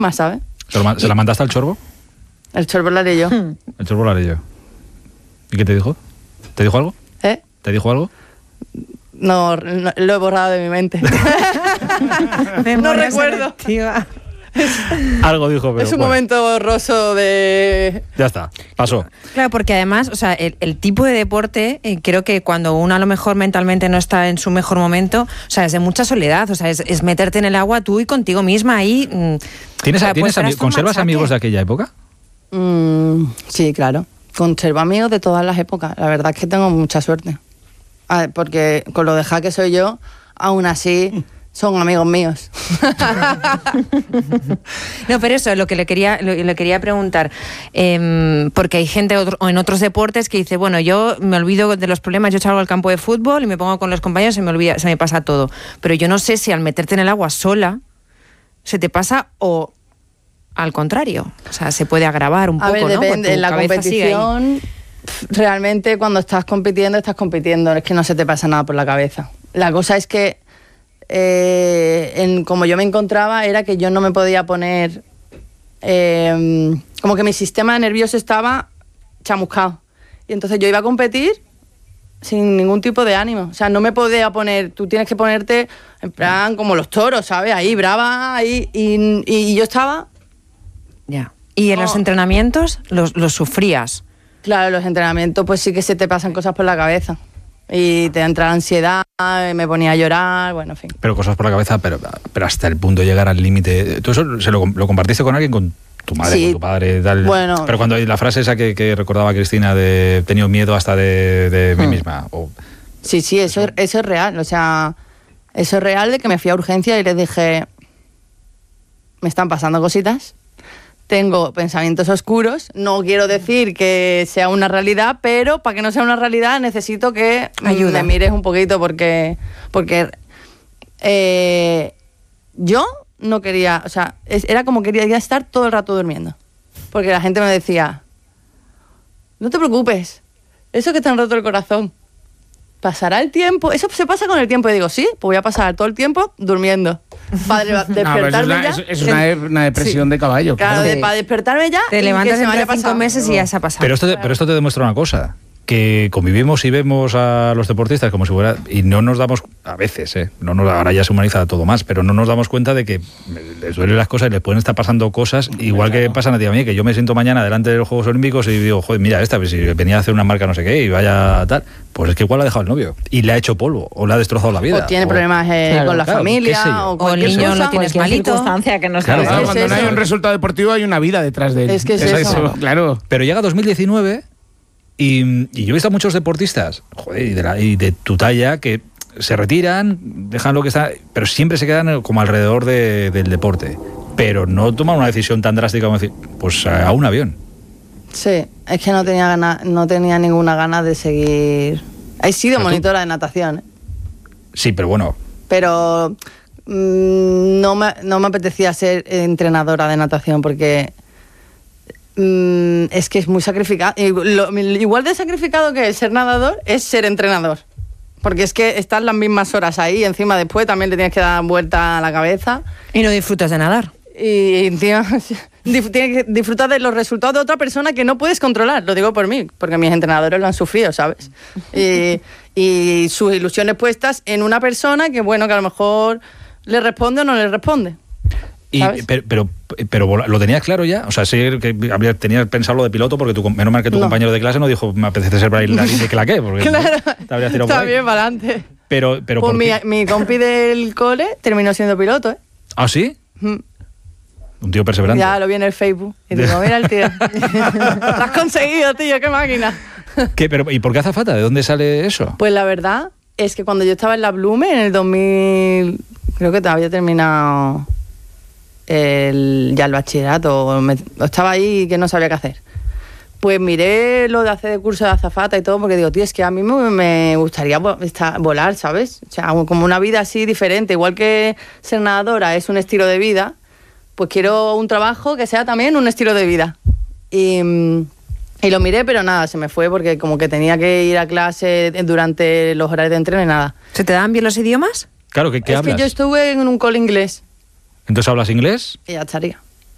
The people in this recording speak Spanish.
más, ¿sabes? ¿Se la mandaste al Chorbo? El Chorbo lo haré yo. El Chorbo lo haré yo. ¿Y qué te dijo? ¿Te dijo algo? ¿Eh? ¿Te dijo algo? No, lo he borrado de mi mente. No recuerdo. Algo dijo, pero es un momento borroso de... Ya está, pasó. Claro, porque además, o sea, el tipo de deporte, creo que cuando uno a lo mejor mentalmente no está en su mejor momento, o sea, es de mucha soledad, o sea, es meterte en el agua tú y contigo misma ahí. ¿Conservas amigos de aquella época? Sí, claro. Conservo amigos de todas las épocas. La verdad es que tengo mucha suerte. Porque con lo dejada que soy yo, aún así... Son amigos míos. No, pero eso es lo que le quería preguntar. Porque hay gente o en otros deportes que dice, bueno, yo me olvido de los problemas, yo salgo al campo de fútbol y me pongo con los compañeros y se me pasa todo. Pero yo no sé si al meterte en el agua sola se te pasa o al contrario. O sea, se puede agravar un poco, depende, ¿no? Cuando en la competición, realmente cuando estás compitiendo, es que no se te pasa nada por la cabeza. La cosa es que como yo me encontraba era que yo no me podía poner como que mi sistema nervioso estaba chamuscado y entonces yo iba a competir sin ningún tipo de ánimo, o sea, no me podía poner, tú tienes que ponerte en plan como los toros, ¿sabes? Ahí brava, ahí y yo estaba ya. ¿Y en los entrenamientos los sufrías? Claro, los entrenamientos pues sí que se te pasan cosas por la cabeza. Y te entra la ansiedad, me ponía a llorar, bueno, en fin. Pero cosas por la cabeza, pero hasta el punto de llegar al límite. ¿Tú eso lo compartiste con alguien, con tu madre, sí, con tu padre? Tal? Bueno. Pero cuando la frase esa que recordaba Cristina de he tenido miedo hasta de mí misma. Sí, eso es real. O sea, eso es real de que me fui a urgencia y les dije, me están pasando cositas. Tengo pensamientos oscuros, no quiero decir que sea una realidad, pero para que no sea una realidad necesito que me mires un poquito porque yo no quería, o sea, era como quería estar todo el rato durmiendo. Porque la gente me decía, no te preocupes, eso que te han roto el corazón, pasará el tiempo, eso se pasa con el tiempo. Y digo, sí, pues voy a pasar todo el tiempo durmiendo. Para despertarme es una depresión de caballo. Claro, para despertarme ya. Te levantas entre 5 meses y ya se ha pasado. Pero esto te demuestra una cosa, que convivimos y vemos a los deportistas como si fuera, y no nos damos, a veces, ahora ya se humaniza todo más, pero no nos damos cuenta de que les duelen las cosas y les pueden estar pasando cosas, igual que pasan a ti a mí, que yo me siento mañana delante de los Juegos Olímpicos y digo, joder, mira pues si venía a hacer una marca no sé qué y vaya tal, pues es que igual la ha dejado el novio y le ha hecho polvo o le ha destrozado la vida. O tiene problemas con la familia, o el niño lo tienes malito. Que no cuando no hay un resultado deportivo hay una vida detrás de él. Es que es eso. Claro. Pero llega 2019 y yo he visto a muchos deportistas, joder, y de tu talla, que se retiran, dejan lo que está, pero siempre se quedan como alrededor del deporte. Pero no toman una decisión tan drástica como decir, pues a un avión. Sí, es que no tenía ninguna gana de seguir. He sido monitora de natación, ¿eh? Sí, pero bueno. Pero no me apetecía ser entrenadora de natación porque es que es muy sacrificado. Igual de sacrificado que ser nadador es ser entrenador. Porque es que estás las mismas horas ahí y encima después también le tienes que dar vuelta a la cabeza. Y no disfrutas de nadar. Y encima tienes que disfrutar de los resultados de otra persona que no puedes controlar. Lo digo por mí, porque mis entrenadores lo han sufrido, ¿sabes? Y sus ilusiones puestas en una persona que, bueno, que a lo mejor le responde o no le responde. Pero lo tenías claro ya, o sea, sí que tenías pensado lo de piloto porque menos mal que tu compañero de clase no dijo me apetece ser bailarín de claqué, porque claro, te habrías tirado está bien para adelante. Pero pues mi compi del cole terminó siendo piloto, ¿eh? ¿Ah, sí? Un tío perseverante. Ya lo vi en el Facebook y digo, mira el tío, lo has conseguido, tío, qué máquina. ¿Y por qué azafata? ¿De dónde sale eso? Pues la verdad es que cuando yo estaba en la Blume en el 2000, creo que había terminado ya el bachillerato, o estaba ahí que no sabía qué hacer. Pues miré lo de hacer el curso de azafata y todo, porque digo, tío, es que a mí me gustaría volar, ¿sabes? O sea, como una vida así diferente, igual que ser nadadora es un estilo de vida, pues quiero un trabajo que sea también un estilo de vida. Y lo miré, pero nada, se me fue porque como que tenía que ir a clase durante los horarios de entreno y nada. ¿Se te dan bien los idiomas? Claro, ¿qué hablas? Es que yo estuve en un cole inglés. ¿Entonces hablas inglés? Y ya estaría.